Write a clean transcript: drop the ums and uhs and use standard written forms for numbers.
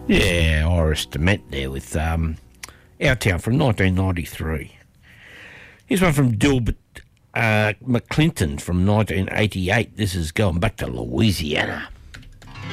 Yeah, Iris DeMent there with Our Town from 1993. Here's one from Dilbert McClinton from 1988. This is going back to Louisiana.